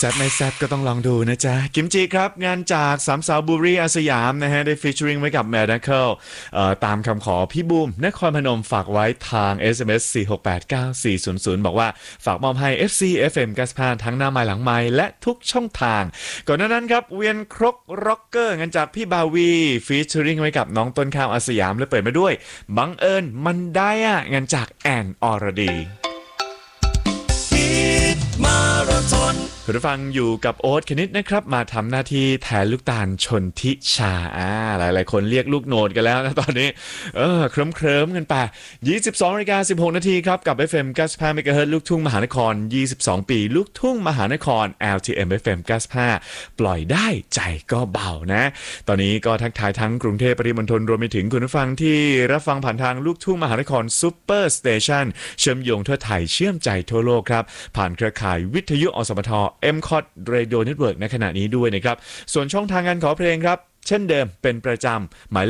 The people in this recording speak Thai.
ซบไม่แซบก็ต้องลองดูนะจ๊ะกิมจิครับงานจากสามสาวบุรีอาสยามนะฮะได้ฟีเจอริงไว้กับแมด c เคิลตามคำขอพี่บูมนครพนมฝากไว้ทาง SMS 4689400บอกว่าฝากมอบให้ FC FM 95ทั้งหน้าไม้หลังไม้และทุกช่องทางก่อนหน้านั้นครับเวียนครกร็อกเกอร์งานจากพี่บาวีฟีเจอริงไว้กับน้องต้นข้าวอาสยามและเปิดมาด้วยบังเอิญมันได้อะงานจากแอนอรดีมาราธอนคุณผู้ฟังอยู่กับโอ๊ตคณิตนะครับมาทำหน้าที่แทนลูกตาลชนทิชาหลายๆคนเรียกลูกโนดกันแล้วนะตอนนี้เคลิ้มกันไป 22:16 นาทีครับกับ FM 95 MHz ลูกทุ่งมหานคร22ปีลูกทุ่งมหานคร LTM FM 95ปล่อยได้ใจก็เบานะตอนนี้ก็ทักทายทั้งกรุงเทพปริมณฑลรวมไปถึงคุณผู้ฟังที่รับฟังผ่านทางลูกทุ่งมหานครซุปเปอร์สเตชันเชื่อมโยงทั่วไทยเชื่อมใจทั่วโลกครับผ่านเครือข่ายวิทยุอสมท MCOT Radio Network ในขณะนี้ด้วยนะครับส่วนช่องทางการขอเพลงครับเช่นเดิมเป็นประจำหมาย